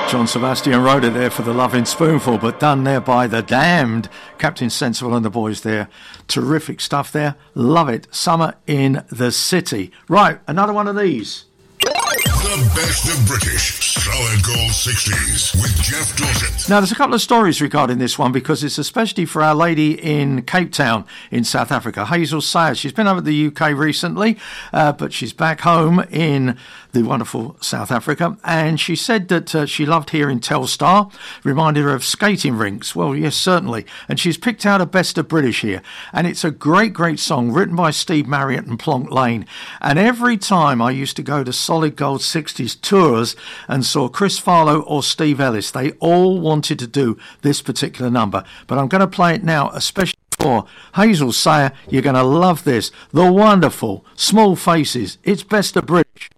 John Sebastian wrote it there for the Loving Spoonful, but done there by The Damned. Captain Sensible and the boys there. Terrific stuff there. Love it. Summer in the City. Right, another one of these. The best of British solid gold 60s with Jeff Dorset. Now, there's a couple of stories regarding this one because it's especially for our lady in Cape Town in South Africa, Hazel Sayer. She's been over the UK recently, but she's back home in the wonderful South Africa, and she said that she loved hearing Telstar, reminded her of skating rinks. Well, yes, certainly. And she's picked out a Best of British here, and it's a great, great song written by Steve Marriott and Plonk Lane. And every time I used to go to Solid Gold 60s tours and saw Chris Farlow or Steve Ellis, they all wanted to do this particular number. But I'm going to play it now, especially for Hazel Sayer. You're going to love this. The wonderful Small Faces. It's Best of British.